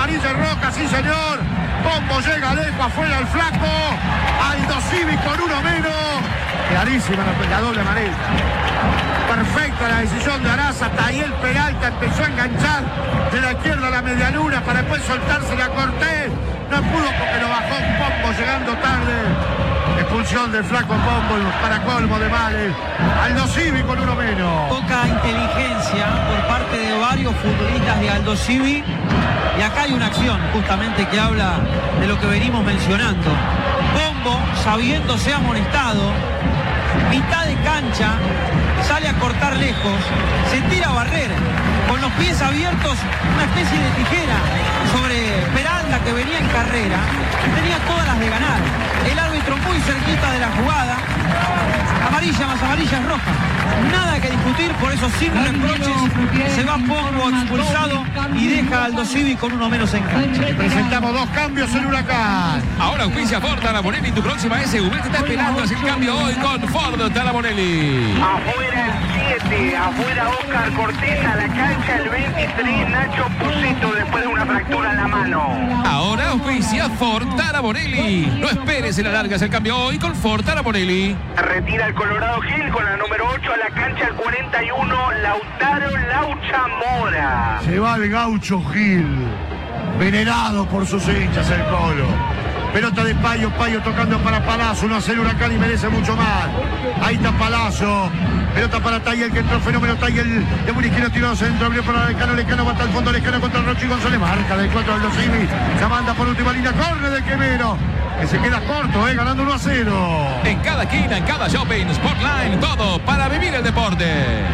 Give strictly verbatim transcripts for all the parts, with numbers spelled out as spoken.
amarilla y roja, sí señor. Pombo llega lejos, afuera el flaco. Aldo Civi con uno menos. Clarísima la doble amarilla. Perfecta la decisión de Araza. Tayel Peralta empezó a enganchar de la izquierda a la medialuna para después soltarse la Cortés. No pudo porque lo bajó Pombo llegando tarde. Expulsión del flaco Pombo para colmo de males. Aldo Civi con uno menos. Poca inteligencia por parte de varios futbolistas de Aldo Civi. Y acá hay una acción justamente que habla de lo que venimos mencionando. Pombo, sabiéndose amonestado, mitad de cancha, sale a cortar lejos, se tira a barrer, con los pies abiertos, una especie de tijera sobre Peralta que venía en carrera, tenía todas las de ganar. El árbitro muy cerquita de la jugada, amarilla más amarilla es roja. Nada que discutir, por eso sin reproches se va Pombo expulsado y deja a Aldo Civi con uno menos en cancha. Presentamos dos cambios en Huracán. Ahora auspicia Ford Taraborelli, tu próxima S U V te está esperando. Hacer el cambio hoy con Ford Taraborelli. Afuera el siete, afuera Oscar Cortés, a la cancha el veintitrés, Nacho Pucito después de una fractura en la mano. Ahora auspicia Ford Taraborelli. No esperes en la larga, el cambio hoy con Ford Taraborelli. Retira el Colorado Gil con la número ocho a la cancha el cuarenta y uno, Lautaro Laucha Mora. Se va el gaucho Gil, venerado por sus hinchas el Colo. Pelota de Payo, Payo tocando para Palazzo, uno a cero Huracán y merece mucho más. Ahí está Palazzo, pelota para Tayel que entró fenómeno, Tayel de buen izquierdo tiró al centro, abrió para Lescano, Lescano va hasta el fondo, Lescano contra Rochi González, marca del cuatro Aldo Civi, se manda por última línea, corre del Quemero, que se queda corto, eh, ganando uno a cero. En cada esquina, en cada shopping, Sportline, todo para vivir el deporte.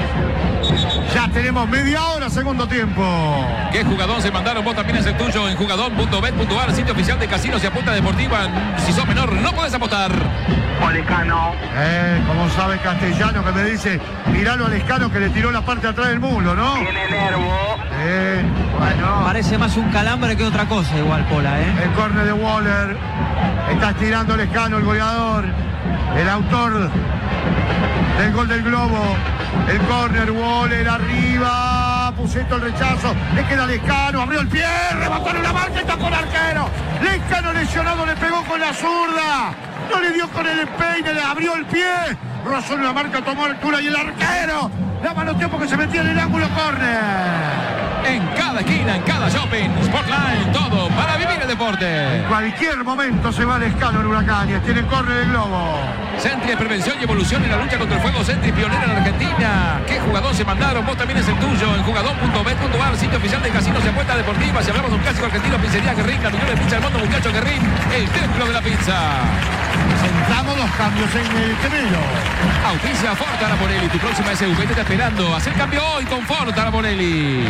Ya tenemos media hora, segundo tiempo. ¿Qué jugador se mandaron? Vos también es el tuyo en jugador punto bet punto ar, sitio oficial de casinos y apuesta deportiva. Si sos menor, no podés apostar. Lescano. Eh, como sabe Castellano que me dice, miralo a Lescano que le tiró la parte de atrás del muslo, ¿no? Tiene nervo. Eh, bueno. Parece más un calambre que otra cosa igual, Pola, ¿eh? El córner de Waller. Está estirando Lescano, el goleador. El autor del gol del Globo. El córner, Waller arriba. Pucito el rechazo. Le queda Lescano. Abrió el pie. Rebató en la marca y tapó el arquero. Lescano lesionado le pegó con la zurda. No le dio con el empeine. Le abrió el pie. Rozó en la marca, tomó altura y el arquero la manoteó porque se metía en el ángulo, córner. En cada esquina, en cada shopping, Sportline, todo para vivir el deporte. En cualquier momento se va Lescano en Huracán y tiene el córner del Globo. Sentry de prevención y evolución en la lucha contra el fuego. Sentry pionera en Argentina. ¿Qué jugador se mandaron? Vos también es el tuyo. En jugador punto bet punto ar, sitio oficial de casinos y apuestas deportivas. Si hablamos de un clásico argentino, pizzería Guerrín, la mejor de pizza del mundo, muchacho Guerrín, el templo de la pizza. Sentamos los cambios en el Quemero. Auspicia Ford Taraborelli, tu próxima S U V te está esperando. Haz el cambio hoy con Ford Taraborelli.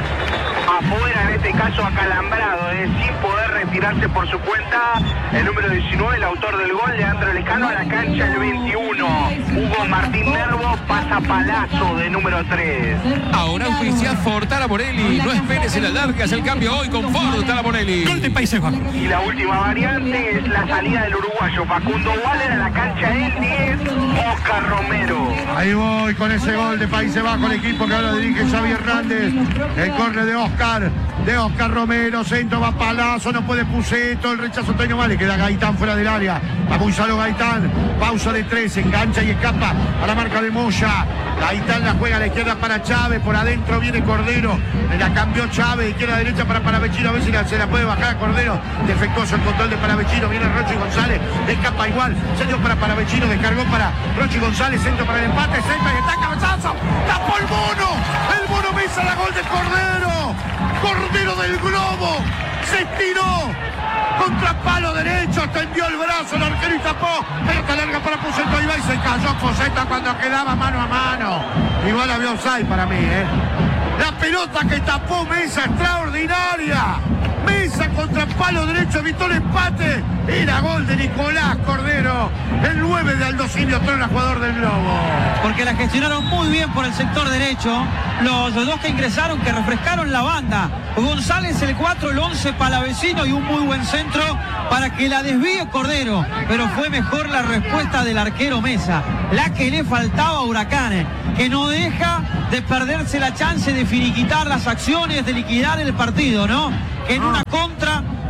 Afuera, en este caso acalambrado, eh, sin poder retirarse por su cuenta, el número diecinueve, el autor del gol, Leandro Lescano, a la cancha el veintiuno. Hugo Martín Nervo pasa Palazzo de número tres. Ahora auspicia Ford Taraborelli. No esperes en la larga, haz el cambio hoy con Ford Taraborelli. Gol de Países Bajos. Y la última variante es la salida del uruguayo Facundo Waller a la cancha el diez, Oscar Romero. Ahí voy con ese gol de Países Bajos, el equipo que ahora dirige Xavi Hernández. El córner de Oscar, de Oscar Romero, centro va Palazzo, no puede Pucito, el rechazo Toño Vale, queda Gaitán fuera del área. Va muy solo Gaitán, pausa de tres, engancha y escapa a la marca de Moya. Gaitán la juega a la izquierda para Chávez, por adentro viene Cordero, le la cambió Chávez, izquierda a derecha para Palavecino, a ver si la, se la puede bajar a Cordero. Defectuoso el control de Palavecino, viene Rochi González, escapa igual, se dio para Palavecino, descargó para Rochi González, centro para el empate, centro y está cabezazo, tapó el mono, el mono Mesa, la gol de Cordero, Cordero del Globo, se estiró contra palo derecho, extendió el brazo, el arquero y tapó, pelota larga para Pucento, y va y se cayó Pucento cuando quedaba mano a mano. Igual había offside para mí, ¿eh? La pelota que tapó Mesa, extraordinaria. Mesa contra palo derecho, evitó el empate. Era gol de Nicolás Cordero, el nueve de Aldo Civi, otro jugador del Globo. Porque la gestionaron muy bien por el sector derecho. Los dos que ingresaron, que refrescaron la banda. González el cuatro, el once Palavecino y un muy buen centro para que la desvíe Cordero. Pero fue mejor la respuesta del arquero Mesa, la que le faltaba a Huracán, que no deja de perderse la chance de finiquitar las acciones, de liquidar el partido, ¿no? Que en una cosa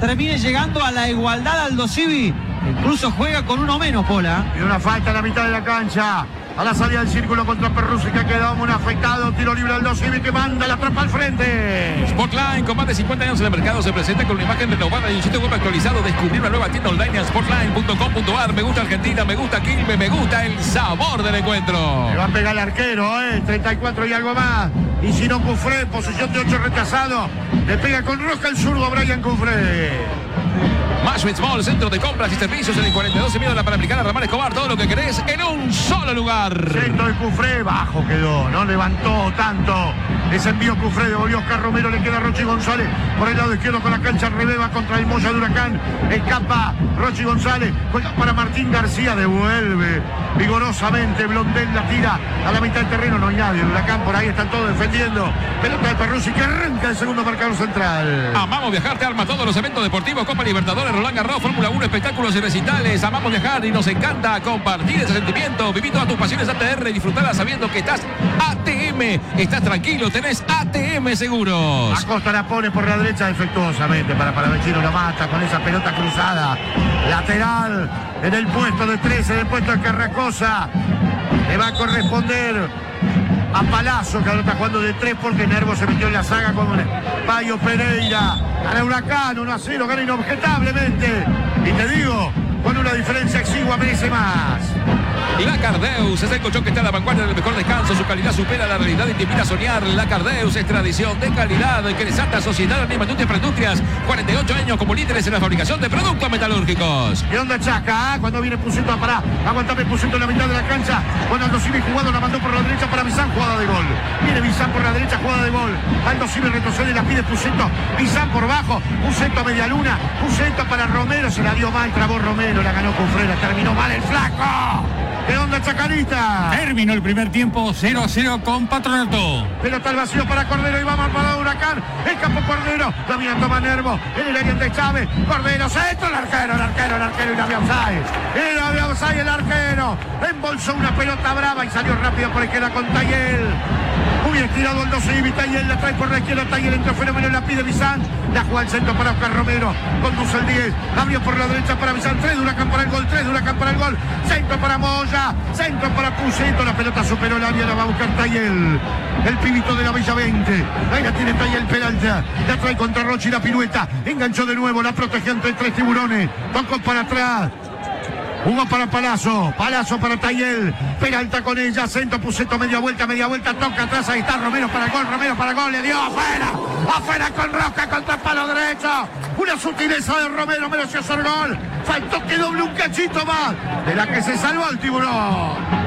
termine llegando a la igualdad Aldo Civi. Incluso juega con uno menos, Pola. Y una falta en la mitad de la cancha. A la salida del círculo contra Perruzzi, que ha quedado muy afectado. Tiro libre Aldo Civi, que manda la trampa al frente. Sportline, con más de cincuenta años en el mercado, se presenta con una imagen renovada y un sitio web actualizado. Descubrir una nueva tienda online en sportline punto com punto ar. Me gusta Argentina, me gusta Quilmes, me gusta el sabor del encuentro. Le va a pegar el arquero, ¿eh? treinta y cuatro y algo más. Y si no, Cufré, posición de ocho rechazado. Le pega con roja el zurdo Brian Cufré. Mashwitz Mall, centro de compras y servicios en el cuarenta y dos y medio de la Panamericana Ramón Escobar. Todo lo que querés en un solo lugar. Centro de Cufré, bajo quedó, no levantó tanto. Ese envío Cufré, devolvió Oscar Romero, le queda Rochi González por el lado izquierdo con la cancha al revés, va contra el Moya de Huracán. Escapa Rochi González, juega para Martín García, devuelve vigorosamente. Blondel la tira a la mitad del terreno, no hay nadie. Huracán por ahí, están todos defendiendo. Pelota de Perruzzi que arranca el segundo marcador central. Amamos viajar, te arma todos los eventos deportivos, Copa Libertadores, Roland Garros, Fórmula uno, espectáculos y recitales. Amamos viajar y nos encanta compartir ese sentimiento. Viví todas tus pasiones A T R y disfrutarlas sabiendo que estás A T M. Estás tranquilo, tenés A T M Seguros. Acosta la pone por la derecha defectuosamente para Palavecino, lo mata con esa pelota cruzada. Lateral en el puesto de trece, en el puesto de Carrascosa. Le va a corresponder a Palazzo, que ahora está jugando de tres porque Nervo se metió en la saga con Payo Pereira. Gana Huracán, uno a cero, gana inobjetablemente. Y te digo, con una diferencia exigua, merece más. La Cardeus es el colchón que está a la vanguardia del mejor descanso. Su calidad supera la realidad y te invita a soñar. La Cardeus es tradición de calidad. Cresata Sociedad Anima Industrias Preindustrias. cuarenta y ocho años como líderes en la fabricación de productos metalúrgicos. ¿Y dónde Chaca? ¿eh? Cuando viene Pusito a parar. Aguantame Pusito en la mitad de la cancha. Cuando Aldo Civi jugado, la mandó por la derecha para Bizán, jugada de gol. Viene Bizán por la derecha, jugada de gol. Aldo Civi retrocede y la pide Pusito. Bizán por bajo. Pusito a media luna. Pusito para Romero. Se la dio mal, trabó Romero. La ganó Cufré. Terminó mal el flaco. ¿De dónde Chacarita? Terminó el primer tiempo cero a cero con Patronato. Pelota al vacío para Cordero y vamos para Huracán. El campo Cordero. La mira toma Nervo. En el área de Chávez. Cordero centro. El arquero, el arquero, el arquero y la había offside. Y la había offside el arquero. Embolsó una pelota brava y salió rápido por izquierda con Tayel. Muy estirado el doce y Tayel la trae por la izquierda. Tayel entra fenómeno, la pide Bizán. La juega al centro para Oscar Romero. Conduce el diez. Abrió por la derecha para Bizán. tres de Huracán para el gol. tres de Huracán para el gol. Centro para Moya. Centro para Pusito. La pelota superó el área. La va a buscar Tayel. El pibito de la Villa veinte. Ahí la tiene Tayel Peralta. La trae contra Rochi la pirueta. Enganchó de nuevo. La protegió entre tres tiburones. Tocó para atrás. Jugó para Palazzo, Palazzo para Tayel, Peralta con ella, centro, Puceto, media vuelta, media vuelta, toca atrás, ahí está Romero para el gol, Romero para el gol, le dio afuera, afuera con Roca contra el palo derecho, una sutileza de Romero, mereció hacer gol, faltó que doble un cachito más, de la que se salvó el tiburón.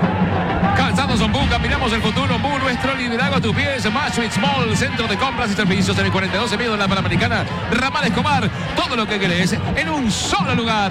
Calzados Ombú, caminamos el futuro. Ombú, nuestro liderazgo a tus pies. Mashwitz Mall, centro de compras y servicios en el cuarenta y dos y medio de la Panamericana Ramón Escobar. Todo lo que querés en un solo lugar.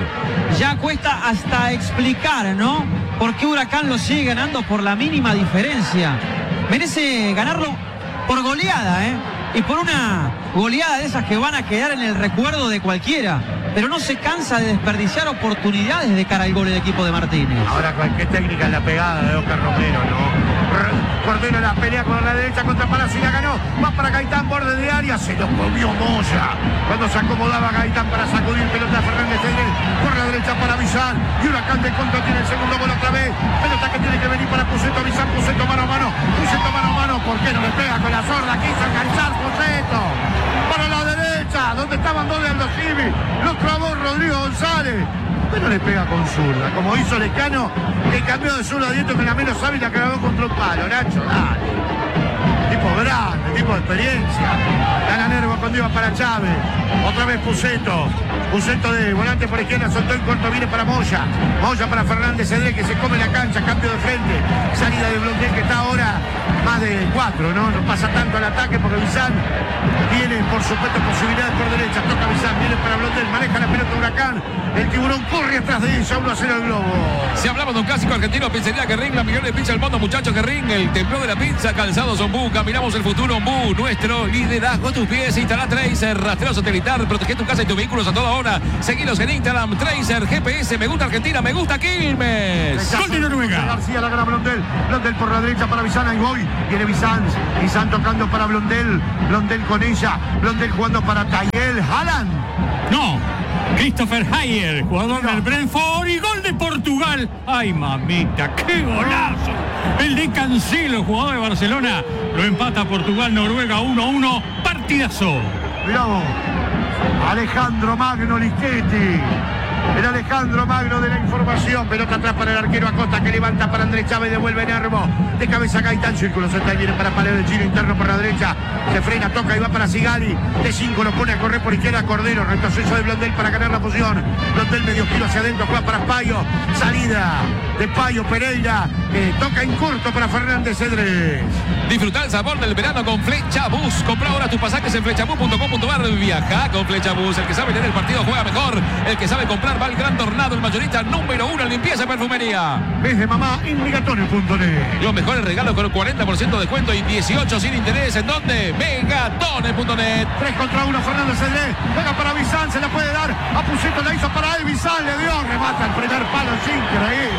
Ya cuesta hasta explicar, ¿no? Por qué Huracán lo sigue ganando por la mínima diferencia. Merece ganarlo por goleada, ¿eh? Y por una goleada de esas que van a quedar en el recuerdo de cualquiera. Pero no se cansa de desperdiciar oportunidades de cara al gol del equipo de Martínez. Ahora qué técnica en la pegada de Oscar Romero, ¿no? Cordero la pelea con la derecha contra Palazzo y la ganó. Va para Gaitán, borde de área, se lo comió Moya. Cuando se acomodaba Gaitán para sacudir pelota a Fernández Tendel, por la derecha para Bizán. Y Huracán de contra tiene el segundo gol otra vez. Pelota que tiene que venir para Puceto, Bizán, Puceto mano a mano. Puceto mano a mano, ¿por qué no le pega con la sorda? Quiso enganchar Puceto. Para la derecha, donde estaban dos de Aldo Civi. Lo clavó Rodrigo González. Pero le pega con zurda, como hizo Lecano, que cambió de zurda a diestro que la menos sabe y la clavó contra un palo. Nacho, dale. Tipo grande, tipo de experiencia. Gana Nervo cuando iba para Chávez. Otra vez Puceto. Puceto de volante por izquierda, soltó el corto, viene para Moya. Moya para Fernández Cedré, que se come la cancha, cambio de frente. Salida de Blondel, que está ahora más de cuatro, ¿no? No pasa tanto al ataque porque Bizán tiene, por supuesto, posibilidades por derecha. Toca Bizán, viene para Blondel, maneja la pelota Huracán. El tiburón corre atrás de ella, uno a cero el globo. Si hablamos de un clásico argentino, pizzería Guerrín, la mejor de pizza del mundo, muchachos. Guerrín, el templo de la pizza, Calzados Ombú, caminamos el futuro. Ombú, nuestro liderazgo a tus pies. Instala Tracer, rastreo satelital, protege tu casa y tus vehículos a toda hora. Seguilos en Instagram, Tracer, G P S, me gusta Argentina, me gusta Quilmes. Gol de Noruega. García la gana Blondel. Blondel por la derecha para Bizán, ahí voy. Viene Bizán. Bizán tocando para Blondel. Blondel con ella. Blondel jugando para Tayel. Erling Haaland. No, Christopher Hayer, jugador del Brentford y gol de Portugal. ¡Ay, mamita, qué golazo! El de Cancelo, jugador de Barcelona, lo empata Portugal, Noruega uno a uno. Partidazo. Mirá vos, Alejandro Magno Lichetti. El Alejandro Magno de la información. Pelota atrás para el arquero Acosta, que levanta para Andrés Chávez, devuelve Nervo. De cabeza Gaitán, círculo central, viene para Palero del Chino, interno por la derecha. Se frena, toca y va para Sigali. De cinco lo pone a correr por izquierda Cordero. Retroceso de Blondel para ganar la posición. Blondel medio giro hacia adentro, juega para Payo. Salida de Payo Pereira. Eh, toca en corto para Fernández Cedrés. Disfruta el sabor del verano con Flechabús. Compra ahora tus pasajes en flechabús punto com punto ar. Viaja con Flechabús. El que sabe leer el partido juega mejor. El que sabe comprar va al Gran Tornado, el mayorista número uno en limpieza y perfumería. Ves de mamá en megatones punto net. Los mejores regalos con el cuarenta por ciento de descuento y dieciocho sin interés. ¿En dónde? megatones punto net. tres contra uno, Fernández Cedrés. Venga para Bizán, se la puede dar. A Pusito la hizo para él. Bizán le dio. Remata el primer palo. Es increíble.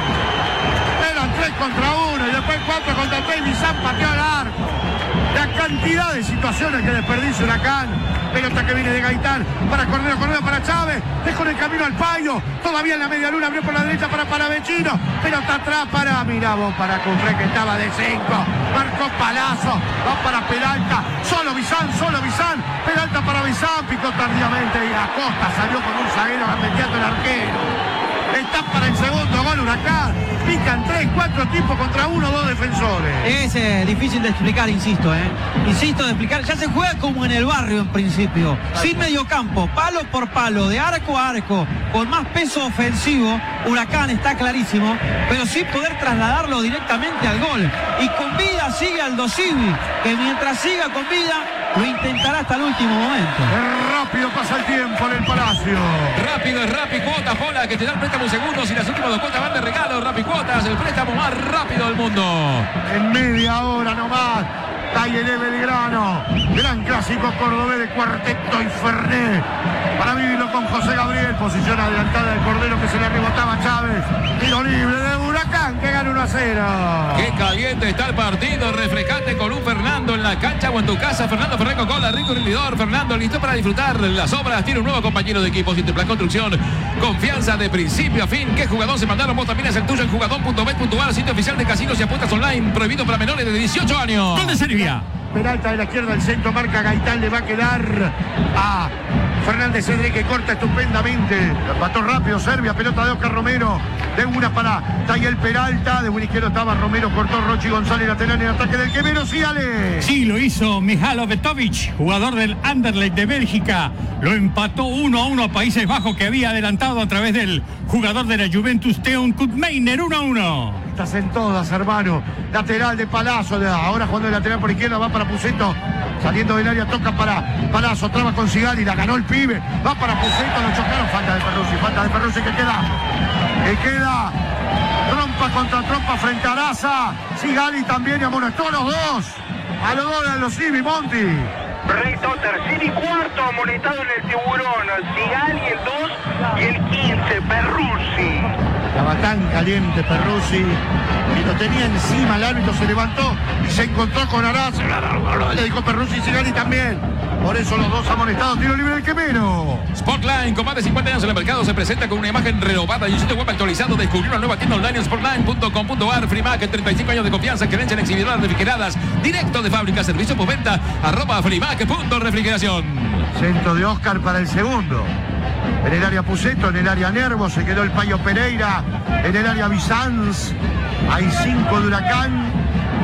Eran tres contra uno y después cuatro contra tres. Bizán pateó al arco. La cantidad de situaciones que desperdicia Huracán. Pelota que viene de Gaitán para Cordero, Cordero para Chávez. Dejó en el camino al Payo. Todavía en la media luna, abrió por la derecha para Palavecino. Pelota atrás para, mirá vos, para Cufré, que estaba de cinco. Marcó Palazzo. Va para Peralta. Solo Bizán, solo Bizán. Peralta para Bizán. Picó tardíamente y Acosta salió con un zaguero gambeteando el arquero. Está para el segundo gol Huracán. Pican tres, cuatro tipos contra uno, dos defensores. Es eh, difícil de explicar, insisto, ¿eh? Insisto de explicar. Ya se juega como en el barrio en principio. Sin mediocampo, palo por palo, de arco a arco, con más peso ofensivo. Huracán está clarísimo, pero sin poder trasladarlo directamente al gol. Y con vida sigue Aldo Civi, que mientras siga con vida, lo intentará hasta el último momento. Rápido pasa el tiempo en el Palacio. Rápido es Rappi Cuotas, Pola, que te da el préstamo segundos y las últimas dos cuotas van de regalo. Rappi Cuotas, el préstamo más rápido del mundo. En media hora nomás. Tayelé Belgrano. Gran clásico cordobés de Cuarteto y Fernet. Para vivirlo con José Gabriel. Posición adelantada del Cordero que se le rebotaba a Chávez. Tiro libre de Huracán que gana uno a cero. Qué caliente está el partido. Refrescante con un Fernando en la cancha o en tu casa. Fernando Ferrer con cola, rico rendidor. Fernando listo para disfrutar las obras. Tiene un nuevo compañero de equipo. Interplan Construcción. Confianza de principio a fin. ¿Qué jugador se mandaron? Vos también es el tuyo en jugador punto bet punto ar. Sitio oficial de casinos y apuestas online. Prohibido para menores de dieciocho años. Gol de Serbia. Peralta de la izquierda del centro, marca Gaitán, le va a quedar a Fernández Cedrés, que corta estupendamente. Empató rápido Serbia, pelota de Oscar Romero. De una para Tayel Peralta. De buen izquierdo estaba Romero, cortó Rochi González, lateral en ataque del Quevedo. Sí, Ale. Sí, lo hizo Mihailo Betovic, jugador del Anderlecht de Bélgica. Lo empató uno a uno a Países Bajos, que había adelantado a través del jugador de la Juventus, Teun Kutmeiner, uno a uno. Estás en todas, hermano. Lateral de Palazzo. Ahora jugando de lateral por izquierda, va para Puceto. Saliendo del área, toca para Palazzo. Traba con Sigali, la ganó el pibe. Va para Puceto, lo chocaron. Falta de Perruzzi, falta de Perruzzi que queda. Que queda. Trompa contra trompa frente a Araza. Sigali también y amonestó a los dos. A los dos de los Civi, Monti. Recto, tercer y cuarto amonestado en el Tiburón. Sigali el dos y el quince, Perruzzi. Estaba tan caliente Perruzzi y lo tenía encima, el árbitro se levantó y se encontró con Araza. Le dijo Perruzzi y Sigali también. Por eso los dos amonestados. Tiro libre del Quemero. Sportline, con más de cincuenta años en el mercado, se presenta con una imagen renovada y un sitio web actualizado. Descubrió una nueva tienda online en sportline punto com punto ar. Frimac, treinta y cinco años de confianza, creencia en exhibidoras refrigeradas, directo de fábrica, servicio por venta, arroba frimac punto refrigeración. Centro de Oscar para el segundo. En el área Puceto, en el área Nervo, se quedó el Payo Pereira. En el área Bizanz, hay cinco de Huracán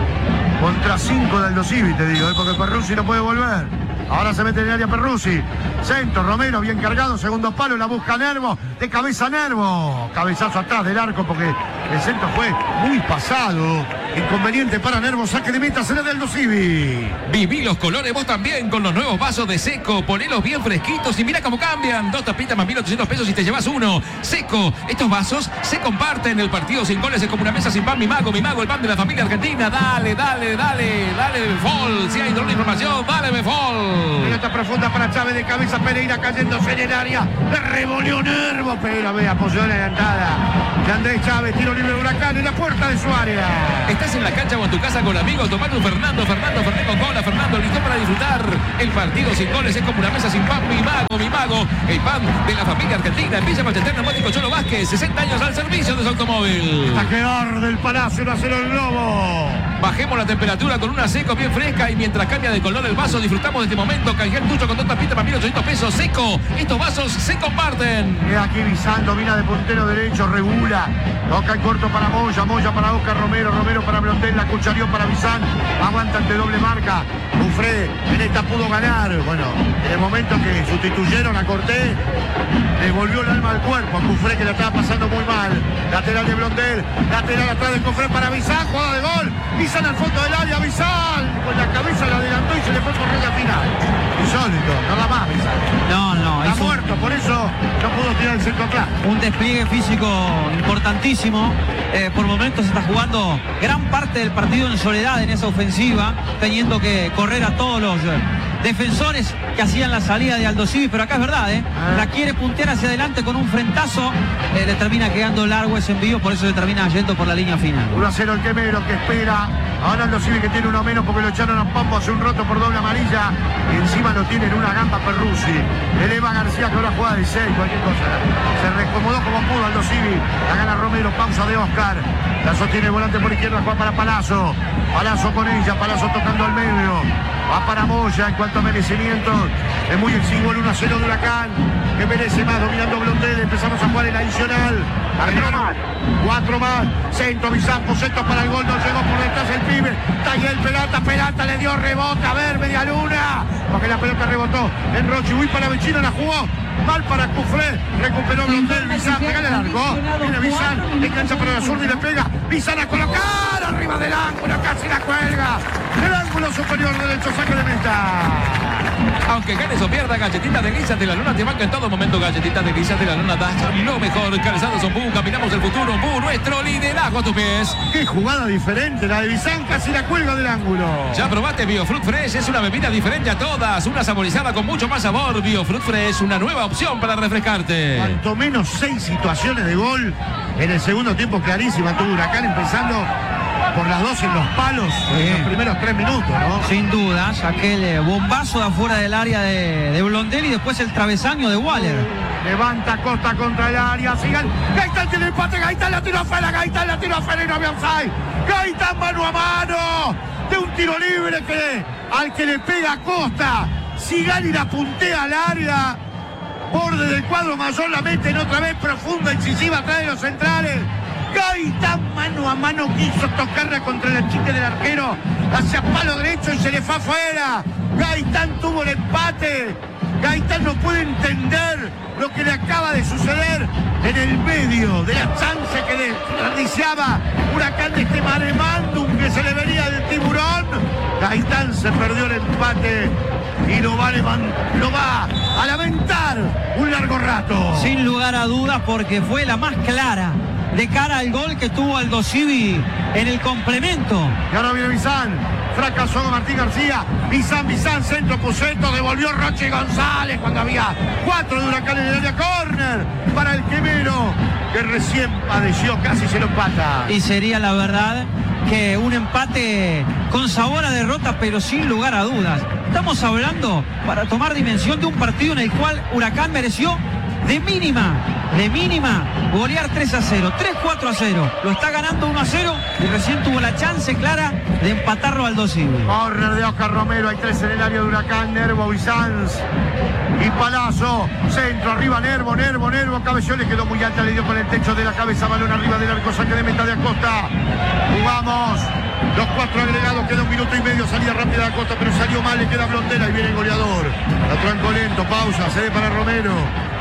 contra cinco de Aldo Civi, te digo, ¿eh? Porque Perruzzi no puede volver. Ahora se mete en el área Perruzzi. Centro, Romero, bien cargado, segundo palo, la busca Nervo, de cabeza Nervo. Cabezazo atrás del arco porque el centro fue muy pasado. Inconveniente para Nervo, saque de meta, será de Aldo Civi. Viví los colores vos también con los nuevos vasos de Seco. Ponelos bien fresquitos y mira cómo cambian. Dos tapitas más mil ochocientos pesos y te llevas uno. Seco, estos vasos se comparten. El partido sin goles es como una mesa sin pan. Mi mago, mi mago, el pan de la familia argentina. Dale, dale, dale, dale, Befol. Si hay dolor de información, dale, Befol. Pelota profunda para Chávez, de cabeza Pereira cayéndose en el área. Le revolvió Nervo, pero ve, apoyó la adelantada de Andrés Chávez. Tiro libre de Huracán en la puerta de su área. Estás en la cancha o en tu casa con amigos tomando un Fernando, Fernando, Fernando con cola, Fernando listo para disfrutar. El partido sin goles es como una mesa sin pan. Mi mago, Mago, mi mago, el pan de la familia argentina. En Villa Ballester, Neumático Cholo Vázquez, sesenta años al servicio de su automóvil. Hasta que arde el Palacio, uno a cero el Globo. Bajemos la temperatura con una seco bien fresca y mientras cambia de color el vaso disfrutamos de este momento. Canjea el tuyo con dos tapitas para mil ochocientos pesos seco. Estos vasos se comparten. Y aquí Bizán domina de puntero derecho, regula. Toca el corto para Moya, Moya para Oscar Romero, Romero para Blondel, la cucharió para Bizán. Aguanta ante doble marca. Bufré en esta pudo ganar. Bueno, en el momento que sustituyeron a Cortés, le volvió el alma al cuerpo a Bufré, que la estaba pasando muy mal. Lateral de Blondel, lateral atrás de Cofré para Bizán, jugada de gol. Bizán al fondo del área, Bizán con la cabeza la adelantó y se le fue por la final. Insólito, no da más Bizán. No, no. Está hizo muerto, por eso no pudo tirar el centro claro. un despliegue físico importantísimo. Eh, por momentos está jugando gran parte del partido en soledad en esa ofensiva, teniendo que correr a todos los eh, defensores que hacían la salida de Aldo Civi, pero acá es verdad, ¿eh? La quiere puntear hacia adelante con un frentazo, eh, le termina quedando largo ese envío, por eso le termina yendo por la línea final. uno a cero el Quemero, que espera. Ahora Aldo Civi, que tiene uno menos porque lo echaron a Pombo, hace un roto por doble amarilla y encima lo tiene en una gamba Perruzzi. Eleva García, que ahora juega de seis, cualquier cosa. Se reacomodó como pudo Aldo Civi. La gana Romero, pausa de Oscar. La sostiene el volante por izquierda, juega para Palazzo. Palazzo con ella, Palazzo tocando al medio. Va para Moya en cuanto a merecimiento. Es muy exiguo el uno a cero de Huracán, que merece más, dominando Blondel. Empezamos a jugar el adicional. Arriba, cuatro más. Centro, Bizán, Poseto para el gol. No llegó por detrás el pibe. Tallé el pelota, Peralta le dio rebote. A ver, media luna. Porque la pelota rebotó en Rochi. Uy, para Vecino la jugó. Mal para Cufré. Recuperó Blondel. Bizán, pega el arco. Viene Bizán. Engancha para la zurda y le pega. Bizán a colocar. Arriba del ángulo. Casi la cuelga. El ángulo superior derecho. Saque de meta. Aunque ganes o pierdas, galletitas de Guisas de la Luna te banca en todo momento. Galletitas de Guisas de la Luna das lo mejor. Calzados son Bu, caminamos el futuro. Bu, nuestro liderazgo a tus pies. Qué jugada diferente la de Bizán, casi la cuelga del ángulo. Ya probaste Biofruit Fresh, es una bebida diferente a todas. Una saborizada con mucho más sabor. Biofruit Fresh, una nueva opción para refrescarte. Cuanto menos seis situaciones de gol en el segundo tiempo, clarísima tuvo Huracán, empezando por las dos en los palos sí. En los primeros tres minutos, ¿no? Sin dudas, aquel eh, bombazo de afuera del área de, de Blondel y después el travesaño de Waller. Levanta Costa contra el área, sigan. Gaitán tiene el empate, Gaitán la tiró afuera, Gaitán la tiró afuera y no había offside. Gaitán mano a mano de un tiro libre que al que le pega a Costa. Sigali la puntea al área. Borde del cuadro mayor, la meten otra vez profunda, incisiva atrás de los centrales. Gaitán mano a mano quiso tocarla contra la chica del arquero hacia palo derecho y se le fue afuera. Gaitán tuvo el empate. Gaitán no puede entender lo que le acaba de suceder en el medio de la chance que desperdiciaba Huracán de este maremándum que se le venía del tiburón. Gaitán se perdió el empate y lo va a, lo va a lamentar un largo rato. Sin lugar a dudas, porque fue la más clara de cara al gol que tuvo Aldo Civi en el complemento. Y ahora viene Bizán, fracasó Martín García, Bizán, Bizán, centro Poseto, devolvió Roche González cuando había cuatro de Huracán en el área, córner para el Quemero, que recién padeció, casi se lo empata. Y sería la verdad que un empate con sabor a derrota, pero sin lugar a dudas. Estamos hablando, para tomar dimensión, de un partido en el cual Huracán mereció de mínima, de mínima, golear tres a cero, tres cuatro a cero. Lo está ganando uno a cero y recién tuvo la chance clara de empatarlo al dos Civi. Corner de Oscar Romero, hay tres en el área de Huracán, Nervo, Bizán y Palazzo. Centro, arriba Nervo, Nervo, Nervo, cabezón, le quedó muy alta, le dio con el techo de la cabeza, balón arriba del arco, saque de meta de Acosta. Jugamos los cuatro agregados, queda un minuto y medio, salía rápida de Acosta, pero salió mal, le queda Blondel, y viene el goleador. La tranco lento, pausa, cede para Romero.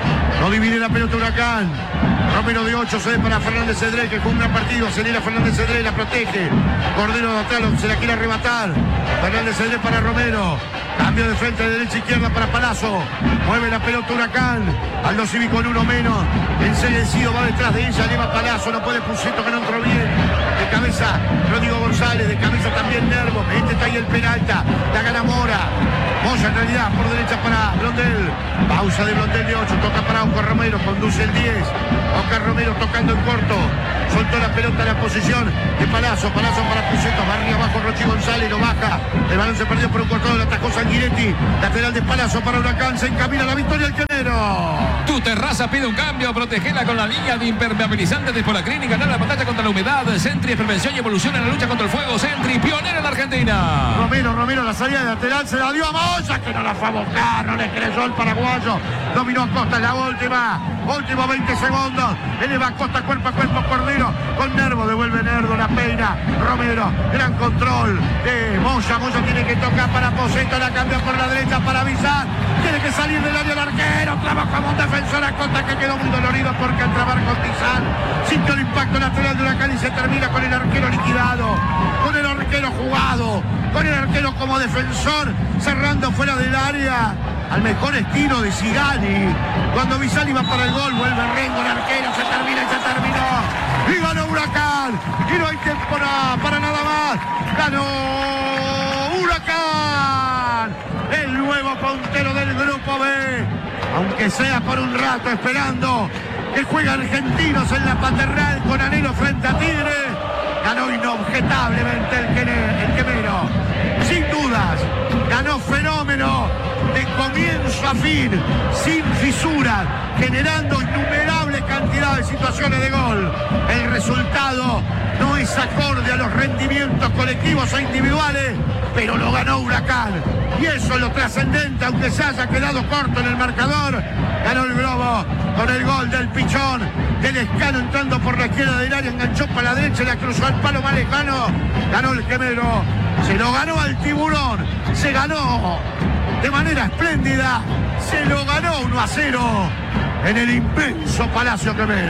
No divide la pelota Huracán. Romero de ocho, cede para Fernández Cedré, que fue un gran partido. Acelera Fernández Cedré, la protege. Cordero de atrás, se la quiere arrebatar. Fernández Cedré para Romero. Cambio de frente de derecha a izquierda para Palazzo. Mueve la pelota Huracán. Aldo Civi con uno menos. Enseguecido va detrás de ella. Lleva Palazzo. No puede Pucito, que no entró bien. De cabeza Rodrigo González. De cabeza también Nervo. Este está ahí el Peralta. La gana Mora. Moya en realidad por derecha para Blondel. Pausa de Blondel de ocho. Toca para Oscar Romero. Conduce el diez. Oscar Romero tocando en corto. Soltó la pelota a la posición de Palazzo. Palazzo para Pucito. Va arriba abajo Rochi González. Lo baja. El balón se perdió por un cortado. Lo atajó Sanguinetti. Lateral de Palazzo para Huracán. Se encamina la victoria. El que Quemero. Tu terraza pide un cambio, protegela con la línea de impermeabilizantes de Polaclínica, ganar la batalla contra la humedad. Sentry es prevención y evolución en la lucha contra el fuego. Sentry, pionera en la Argentina. Romero, Romero, la salida de lateral se la dio a Moya, que no la fue a buscar, no le creyó el paraguayo. Dominó Acosta en la última, últimos veinte segundos. Eleva Acosta cuerpo a cuerpo, Cordero con Nervo, devuelve Nervo, la peina. Romero, gran control de Moya. Moya tiene que tocar para Poseto, la cambia por la derecha para avisar. Tiene que salir del área el arquero, clava como un defensor Acosta que quedó muy dolorido porque al trabar con Tizán sintió el impacto lateral de Huracán y se termina con el arquero liquidado, con el arquero jugado, con el arquero como defensor, cerrando fuera del área, al mejor estilo de Sigali. Cuando Visali va para el gol, vuelve Rengo, el arquero, se termina y se terminó. Y ganó Huracán, y no hay tiempo para, para nada más. Ganó Huracán, el nuevo puntero del Grupo B, aunque sea por un rato, esperando que juegue Argentinos en la Paternal con anhelo frente a Tigre. Ganó inobjetablemente el, Quene, el Quemero, sin dudas, ganó fenómeno de comienzo a fin, sin fisuras, generando innumerables cantidades de situaciones de gol. El resultado no es acorde a los rendimientos colectivos e individuales, pero lo ganó Huracán. Y eso es lo trascendente, aunque se haya quedado corto en el marcador. Ganó el Globo con el gol del Pichón, del Escano entrando por la izquierda del área, enganchó para la derecha, la cruzó al palo más lejano. Ganó el Quemero, se lo ganó al Tiburón, se ganó de manera espléndida, se lo ganó uno a cero en el inmenso Palacio Quemero.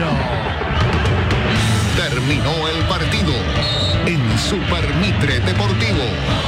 Terminó el partido en Super Mitre Deportivo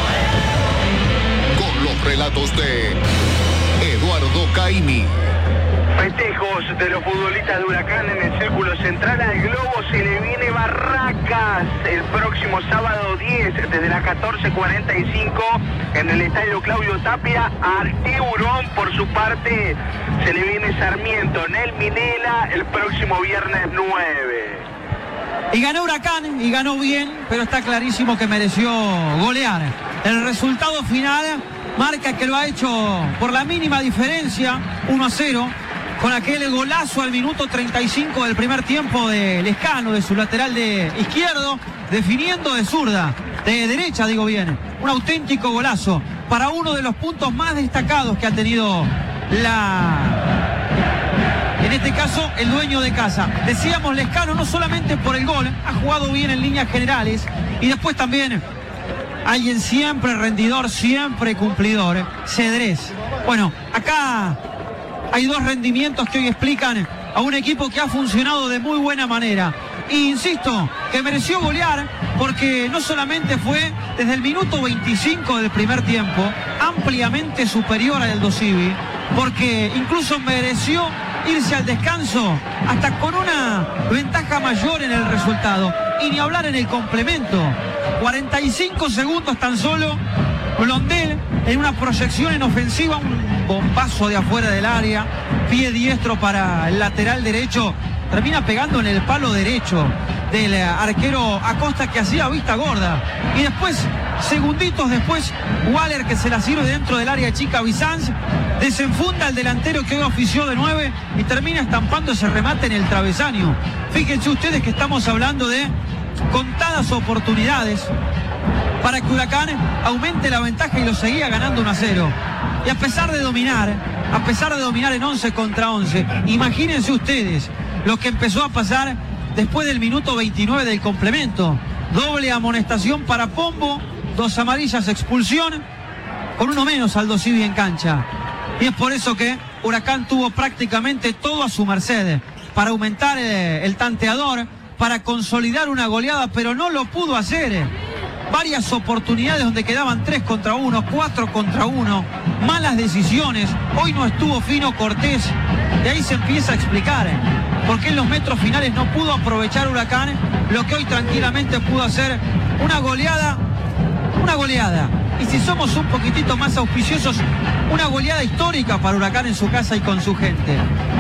con los relatos de Eduardo Caimi. Festejos de los futbolistas de Huracán en el círculo central. Al Globo se le viene Barracas el próximo sábado diez desde las catorce cuarenta y cinco en el estadio Claudio Tapia. Al Tiburón, por su parte, se le viene Sarmiento en el Minela el próximo viernes nueve. Y ganó Huracán, y ganó bien, pero está clarísimo que mereció golear. El resultado final marca que lo ha hecho por la mínima diferencia, uno a cero, con aquel golazo al minuto treinta y cinco del primer tiempo de Lescano, de su lateral de izquierdo, definiendo de zurda, de derecha digo bien. Un auténtico golazo para uno de los puntos más destacados que ha tenido la... en este caso, el dueño de casa. Decíamos Lescano no solamente por el gol, ha jugado bien en líneas generales y después también alguien siempre rendidor, siempre cumplidor, Cedrés. Bueno, acá hay dos rendimientos que hoy explican a un equipo que ha funcionado de muy buena manera. E insisto, que mereció golear porque no solamente fue desde el minuto veinticinco del primer tiempo ampliamente superior al Aldo Civi, porque incluso mereció irse al descanso hasta con una ventaja mayor en el resultado. Y ni hablar en el complemento. cuarenta y cinco segundos tan solo, Blondel en una proyección en ofensiva, un bombazo de afuera del área, pie diestro para el lateral derecho, termina pegando en el palo derecho del arquero Acosta, que hacía vista gorda. Y después, segunditos después, Waller, que se la sirve dentro del área chica Bizanz, desenfunda al delantero que hoy ofició de nueve y termina estampando ese remate en el travesaño. Fíjense ustedes que estamos hablando de contadas oportunidades para que Huracán aumente la ventaja y lo seguía ganando uno a cero. Y a pesar de dominar, a pesar de dominar en once contra once, imagínense ustedes lo que empezó a pasar después del minuto veintinueve del complemento. Doble amonestación para Pombo, dos amarillas, expulsión, con uno menos Aldo Civi en cancha. Y es por eso que Huracán tuvo prácticamente todo a su merced para aumentar eh, el tanteador, para consolidar una goleada, pero no lo pudo hacer. Varias oportunidades donde quedaban tres contra uno, cuatro contra uno, malas decisiones. Hoy no estuvo fino Cortés, y ahí se empieza a explicar por qué en los metros finales no pudo aprovechar Huracán lo que hoy tranquilamente pudo hacer. Una goleada, una goleada. Y si somos un poquitito más auspiciosos, una goleada histórica para Huracán en su casa y con su gente.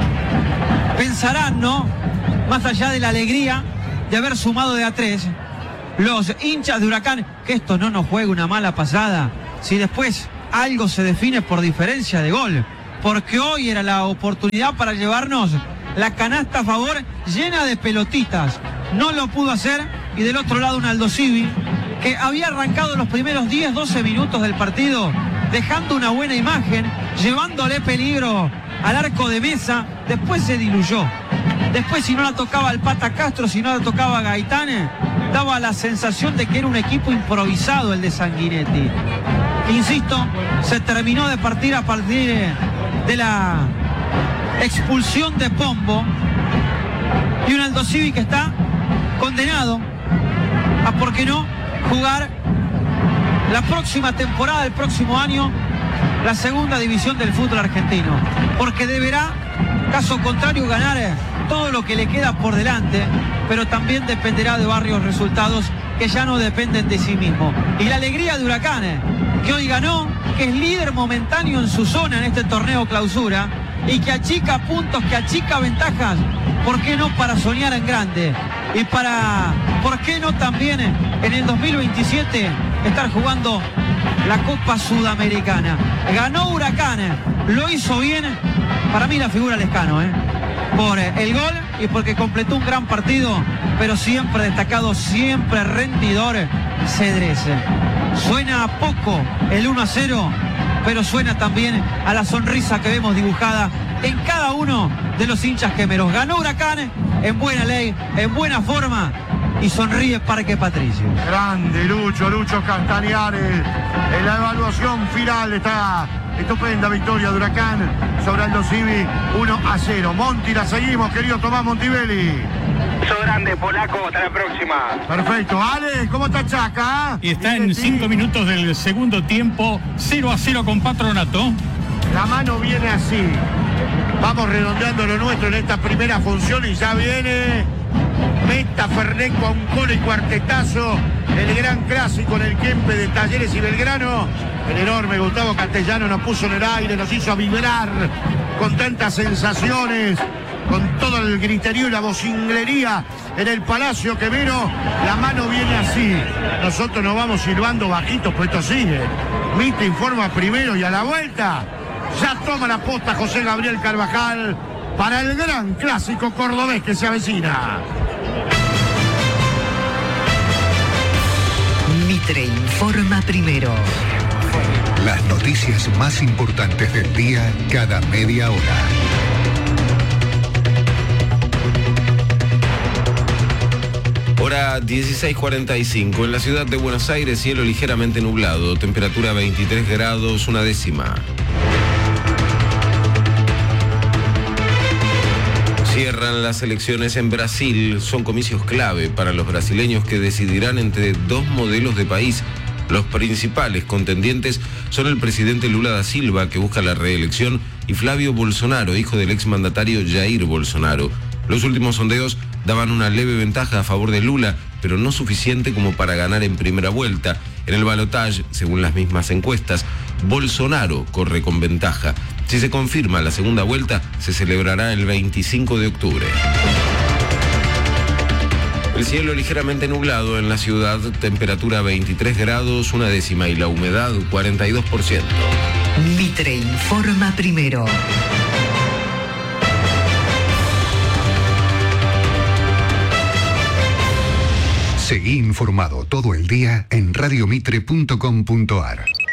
Pensarán, ¿no? Más allá de la alegría de haber sumado de a tres, los hinchas de Huracán, que esto no nos juegue una mala pasada, si después algo se define por diferencia de gol. porque hoy era la oportunidad para llevarnos la canasta a favor llena de pelotitas. No lo pudo hacer, y del otro lado un Aldosivi que había arrancado los primeros diez, doce minutos del partido dejando una buena imagen, llevándole peligro al arco de Mesa, después se diluyó. Después, si no la tocaba el Pata Castro, si no la tocaba Gaitán, daba la sensación de que era un equipo improvisado el de Sanguinetti. Insisto, se terminó de partir a partir de la expulsión de Pombo, y un Aldosivi que está condenado a, ¿por qué no?, jugar la próxima temporada, el próximo año, la segunda división del fútbol argentino, porque deberá, caso contrario, ganar todo lo que le queda por delante, pero también dependerá de varios resultados que ya no dependen de sí mismo. Y la alegría de Huracán, que hoy ganó, que es líder momentáneo en su zona en este torneo clausura, y que achica puntos, que achica ventajas, ¿por qué no para soñar en grande? Y para, ¿por qué no también en el dos mil veintisiete estar jugando la Copa Sudamericana? Ganó Huracán, lo hizo bien, para mí la figura Lescano, ¿eh? por el gol y porque completó un gran partido, pero siempre destacado, siempre rendidor, Cedrés. Suena a poco el uno a cero, pero suena también a la sonrisa que vemos dibujada en cada uno de los hinchas quemeros. Ganó Huracán en buena ley, en buena forma, y sonríe Parque Patricio. Grande Lucho, Lucho Castañares. En la evaluación final está estupenda victoria de Huracán sobre Aldosivi, uno a cero. Monti, la seguimos, querido Tomás Montivelli. Eso grande, polaco, hasta la próxima. Perfecto. Ale, ¿cómo está Chaca? Y está en cinco minutos del segundo tiempo, cero a cero con Patronato. La mano viene así. Vamos redondeando lo nuestro en esta primera función y ya viene Meta Fernet con cola y cuartetazo. El gran clásico en el Kempe de Talleres y Belgrano. El enorme Gustavo Castellano nos puso en el aire, nos hizo vibrar con tantas sensaciones, con todo el griterío y la vocinglería en el Palacio Quemero. La mano viene así. Nosotros nos vamos silbando bajitos, pues esto sigue. Mita informa primero y a la vuelta ya toma la posta José Gabriel Carvajal para el gran clásico cordobés que se avecina. Mitre informa primero. Las noticias más importantes del día cada media hora. Hora dieciséis cuarenta y cinco. En la ciudad de Buenos Aires, cielo ligeramente nublado, temperatura veintitrés grados, una décima. Cierran las elecciones en Brasil. Son comicios clave para los brasileños que decidirán entre dos modelos de país. Los principales contendientes son el presidente Lula da Silva, que busca la reelección, y Flavio Bolsonaro, hijo del exmandatario Jair Bolsonaro. Los últimos sondeos daban una leve ventaja a favor de Lula, pero no suficiente como para ganar en primera vuelta. En el balotaje, según las mismas encuestas, Bolsonaro corre con ventaja. Si se confirma la segunda vuelta, se celebrará el veinticinco de octubre. El cielo ligeramente nublado en la ciudad, temperatura veintitrés grados, una décima, y la humedad cuarenta y dos por ciento. Mitre informa primero. Seguí informado todo el día en radiomitre punto com punto ar.